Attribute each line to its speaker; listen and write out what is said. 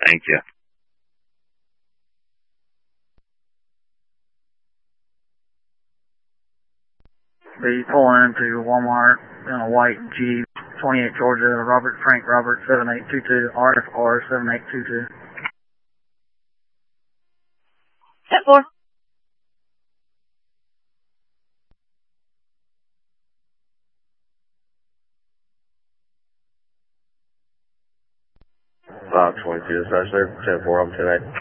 Speaker 1: Thank you.
Speaker 2: Be pulling into Walmart in a white Jeep, 28 Georgia, Frank Robert 7822, RFR 7822.
Speaker 3: Set 4.
Speaker 4: Bob 22, dispatch there, 10-4, I'm 10-8.